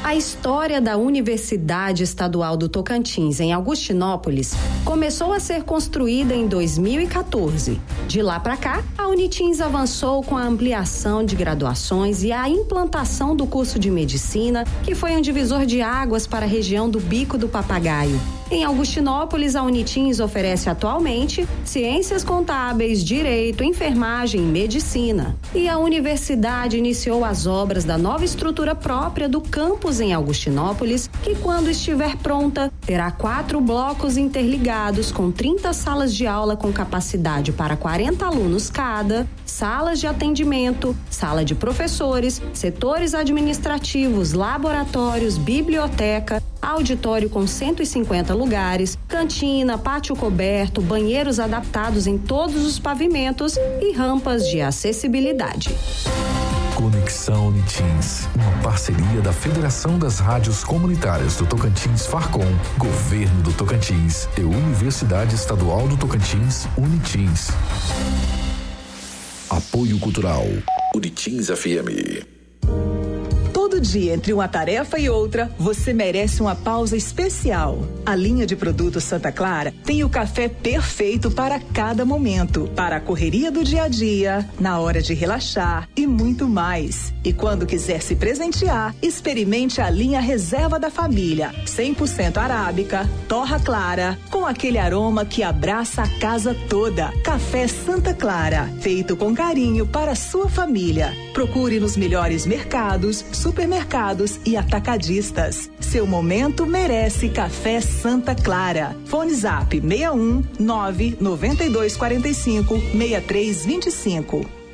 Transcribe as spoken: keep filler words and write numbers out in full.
A história da Universidade Estadual do Tocantins, em Augustinópolis, começou a ser construída em dois mil e quatorze. De lá para cá, a Unitins avançou com a ampliação de graduações e a implantação do curso de medicina, que foi um divisor de águas para a região do Bico do Papagaio. Em Augustinópolis, a Unitins oferece atualmente ciências contábeis, direito, enfermagem e medicina. E a universidade iniciou as obras da nova estrutura própria do campus em Augustinópolis, que, quando estiver pronta, terá quatro blocos interligados com trinta salas de aula com capacidade para quarenta alunos cada, salas de atendimento, sala de professores, setores administrativos, laboratórios, biblioteca, auditório com cento e cinquenta lugares, cantina, pátio coberto, banheiros adaptados em todos os pavimentos e rampas de acessibilidade. Conexão Unitins, uma parceria da Federação das Rádios Comunitárias do Tocantins Farcom, Governo do Tocantins e Universidade Estadual do Tocantins, Unitins. Apoio Cultural, Unitins F M. Todo dia, entre uma tarefa e outra, você merece uma pausa especial. A linha de produtos Santa Clara tem o café perfeito para cada momento, para a correria do dia a dia, na hora de relaxar e muito mais. E quando quiser se presentear, experimente a linha Reserva da Família, cem por cento arábica, torra clara, com aquele aroma que abraça a casa toda. Café Santa Clara, feito com carinho para a sua família. Procure nos melhores mercados, supermercados e atacadistas. Seu momento merece Café Santa Clara. Fone Zap seis um nove nove dois quatro cinco seis três dois cinco.